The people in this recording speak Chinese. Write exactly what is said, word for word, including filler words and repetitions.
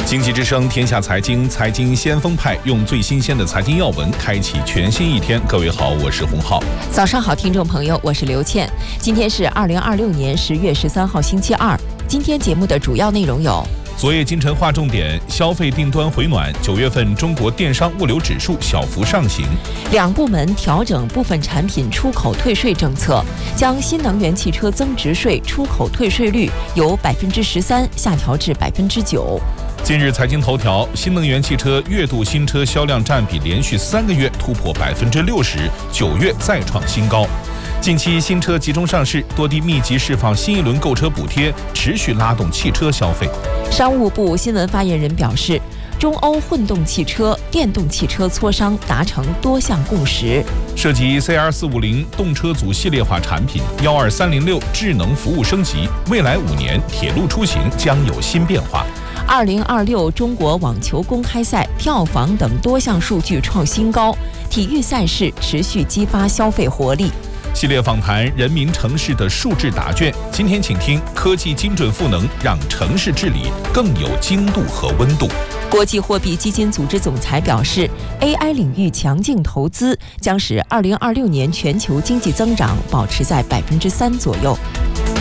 经济之声天下财经，财经先锋派用最新鲜的财经要闻开启全新一天。各位好，我是洪浩。 早上好，听众朋友，我是刘倩。今天是二零二六年十月十三号，星期二。今天节目的主要内容有： 昨夜今晨划重点，消费订单回暖，九月份中国电商物流指数小幅上行。 两部门调整部分产品出口退税政策，将新能源汽车增值税出口退税率由百分之十三下调至百分之九。 今日财经头条：新能源汽车月度新车销量占比连续三个月突破百分之六十，九月再创新高。近期新车集中上市，多地密集释放新一轮购车补贴，持续拉动汽车消费。 商务部新闻发言人表示，中欧混动汽车、电动汽车磋商达成多项共识。 涉及 C R 四五零 动车组系列化产品，一二三零六智能服务升级，未来五年铁路出行将有新变化。 二零二六中国网球公开赛票房等多项数据创新高，体育赛事持续激发消费活力。 系列访谈人民城市的数字答卷，今天请听科技精准赋能，让城市治理更有精度和温度。 国际货币基金组织总裁表示 ，A I 领域强劲投资将使二零二六年全球经济增长保持在百分之三左右。